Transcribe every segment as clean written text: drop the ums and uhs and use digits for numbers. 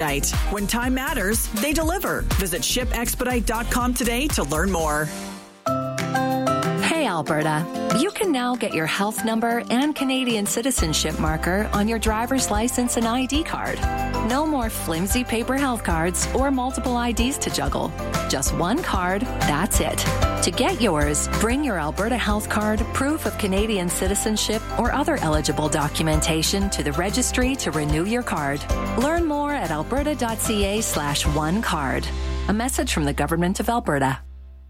Expedite. When time matters, they deliver. Visit shipexpedite.com today to learn more. Hey, Alberta. You can now get your health number and Canadian citizenship marker on your driver's license and ID card. No more flimsy paper health cards or multiple IDs to juggle. Just one card, that's it. To get yours, bring your Alberta health card, proof of Canadian citizenship, or other eligible documentation to the registry to renew your card. Learn more at alberta.ca/onecard. A message from the Government of Alberta.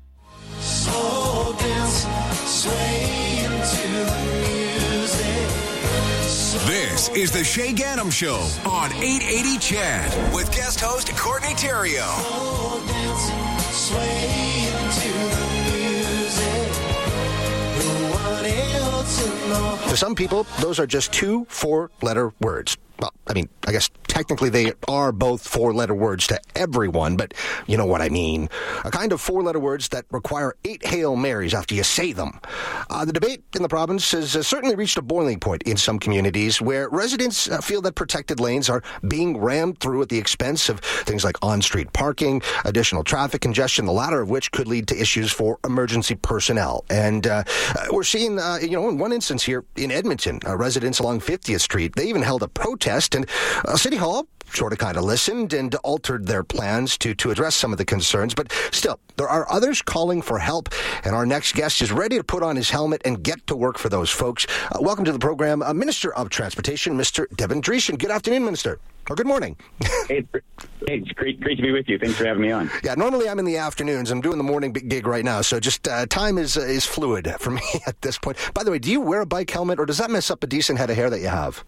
So dance, sway into the music. This is the Shay Gannam Show on 880 CHED with guest host Courtney Theriault. So dance, sway into the music. No one else to know. For some people, those are just 2 4-letter words. Well, I mean, I guess technically they are both 4-letter words to everyone, but you know what I mean. A kind of 4-letter words that require 8 Hail Marys after you say them. The debate in the province has certainly reached a boiling point in some communities where residents feel that protected lanes are being rammed through at the expense of things like on-street parking, additional traffic congestion, the latter of which could lead to issues for emergency personnel. And we're seeing, in one instance here in Edmonton, residents along 50th Street, they even held a protest, and City Hall sort of kind of listened and altered their plans to address some of the concerns. But still, there are others calling for help, and our next guest is ready to put on his helmet and get to work for those folks. Welcome to the program, Minister of Transportation, Mr. Devin Dreeshen. Good afternoon, Minister. Or good morning. Hey, it's great to be with you. Thanks for having me on. Yeah, normally I'm in the afternoons. I'm doing the morning gig right now, so just time is fluid for me at this point. By the way, do you wear a bike helmet, or does that mess up a decent head of hair that you have?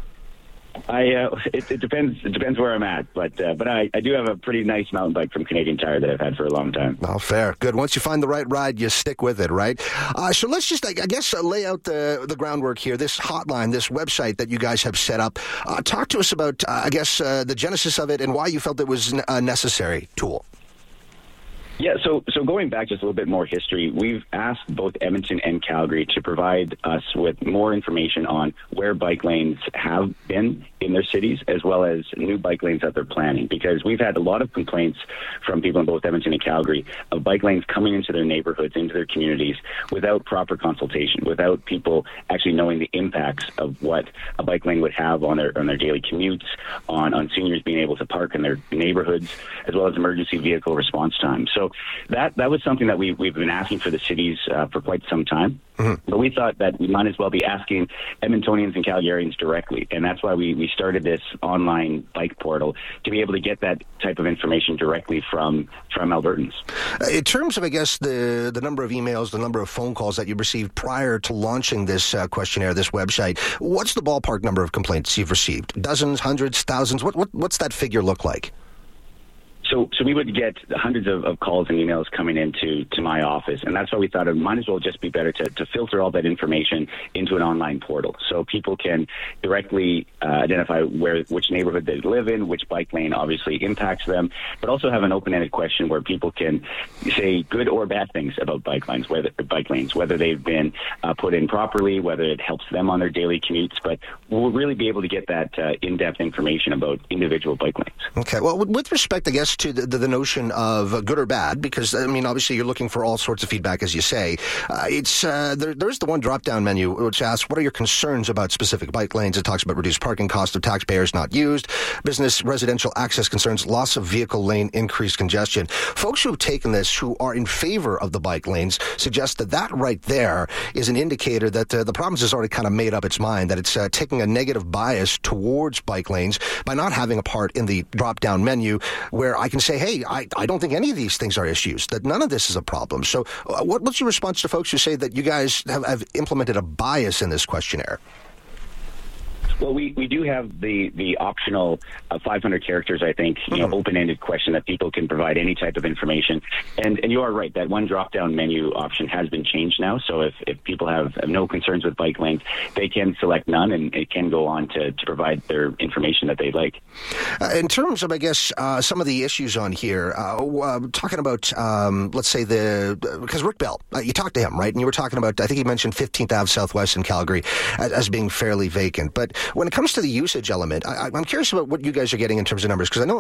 It depends where I'm at, but I do have a pretty nice mountain bike from Canadian Tire that I've had for a long time. Oh, fair. Good. Once you find the right ride, you stick with it, right? So let's just, I guess, lay out the groundwork here. This hotline, this website that you guys have set up. Talk to us about, the genesis of it and why you felt it was a necessary tool. Yeah, so going back just a little bit more history, we've asked both Edmonton and Calgary to provide us with more information on where bike lanes have been in their cities, as well as new bike lanes that they're planning, because we've had a lot of complaints from people in both Edmonton and Calgary of bike lanes coming into their neighborhoods, into their communities, without proper consultation, without people actually knowing the impacts of what a bike lane would have on their daily commutes, on seniors being able to park in their neighborhoods, as well as emergency vehicle response time. So that was something that we've been asking for the cities for quite some time. Mm-hmm. But we thought that we might as well be asking Edmontonians and Calgarians directly, and that's why we started this online bike portal to be able to get that type of information directly from Albertans. In terms of, I guess, the number of emails, the number of phone calls that you received prior to launching this questionnaire, this website, what's the ballpark number of complaints you've received? Dozens, hundreds, thousands? What's that figure look like? So we would get hundreds of calls and emails coming into my office, and that's why we thought it might as well just be better to filter all that information into an online portal, so people can directly identify which neighborhood they live in, which bike lane obviously impacts them, but also have an open-ended question where people can say good or bad things about bike lanes, whether they've been put in properly, whether it helps them on their daily commutes. But we'll really be able to get that in-depth information about individual bike lanes. Okay. Well, with respect, I guess, to the notion of good or bad, because, I mean, obviously you're looking for all sorts of feedback, as you say. There's the one drop-down menu which asks, what are your concerns about specific bike lanes? It talks about reduced parking cost of taxpayers not used, business residential access concerns, loss of vehicle lane, increased congestion. Folks who have taken this, who are in favor of the bike lanes, suggest that right there is an indicator that the province has already kind of made up its mind, that it's taking a negative bias towards bike lanes by not having a part in the drop-down menu where I can say, hey, I don't think any of these things are issues, that none of this is a problem. So what's your response to folks who say that you guys have implemented a bias in this questionnaire? Well, we do have the optional 500 characters, I think, open-ended question that people can provide any type of information. And you are right, that one drop-down menu option has been changed now. So if people have no concerns with bike lanes, they can select none, and it can go on to provide their information that they'd like. In terms of, I guess, some of the issues on here, talking about, let's say, because Rick Bell, you talked to him, right? And you were talking about, I think he mentioned 15th Ave Southwest in Calgary as being fairly vacant. But when it comes to the usage element, I'm curious about what you guys are getting in terms of numbers, because I know